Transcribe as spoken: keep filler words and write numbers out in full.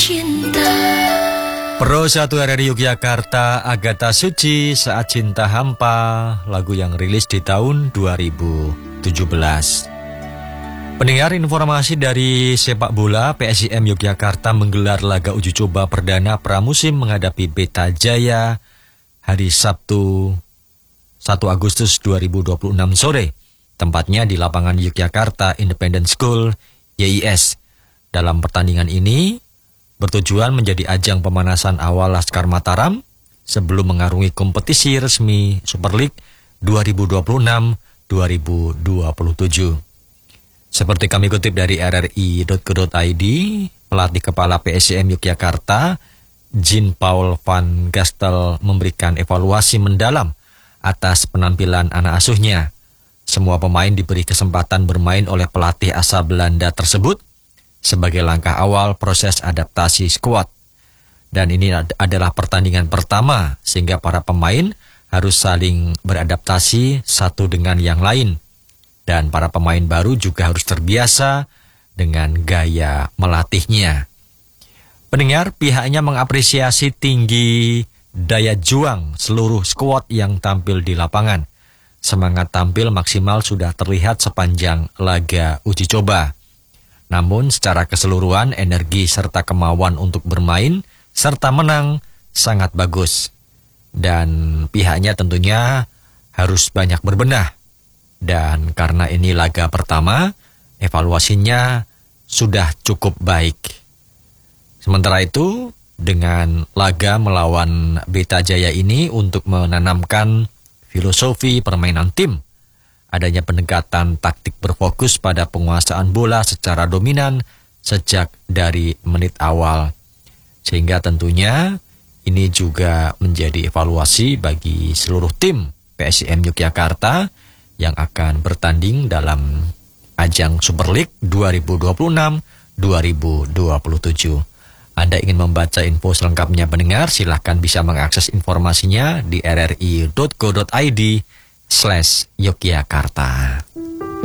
Cinta. Pro satu R R I Yogyakarta, Agatha Suci, Saat Cinta Hampa, lagu yang rilis di tahun dua ribu tujuh belas. Pendengar, informasi dari sepak bola, P S I M Yogyakarta menggelar laga uji coba perdana pramusim menghadapi Beta Jaya hari Sabtu satu Agustus dua ribu dua puluh enam sore. Tempatnya di lapangan Yogyakarta Independent School Y I S. Dalam pertandingan ini bertujuan menjadi ajang pemanasan awal Laskar Mataram sebelum mengarungi kompetisi resmi Super League dua ribu dua puluh enam dua ribu dua puluh tujuh. Seperti kami kutip dari R R I titik co titik I D, pelatih kepala P S I M Yogyakarta, Jean Paul van Gastel, memberikan evaluasi mendalam atas penampilan anak asuhnya. Semua pemain diberi kesempatan bermain oleh pelatih asal Belanda tersebut sebagai langkah awal proses adaptasi skuad. Dan ini adalah pertandingan pertama sehingga para pemain harus saling beradaptasi satu dengan yang lain. Dan para pemain baru juga harus terbiasa dengan gaya melatihnya. Pendengar, pihaknya mengapresiasi tinggi daya juang seluruh skuad yang tampil di lapangan. Semangat tampil maksimal sudah terlihat sepanjang laga uji coba. Namun secara keseluruhan energi serta kemauan untuk bermain serta menang sangat bagus. Dan pihaknya tentunya harus banyak berbenah. Dan karena ini laga pertama, evaluasinya sudah cukup baik. Sementara itu, dengan laga melawan Beta Jaya ini untuk menanamkan filosofi permainan tim, adanya pendekatan taktik berfokus pada penguasaan bola secara dominan sejak dari menit awal. Sehingga tentunya ini juga menjadi evaluasi bagi seluruh tim P S I M Yogyakarta yang akan bertanding dalam ajang Super League dua ribu dua puluh enam dua ribu dua puluh tujuh. Anda ingin membaca info selengkapnya pendengar, silahkan bisa mengakses informasinya di r r i titik co titik I D slash Yogyakarta.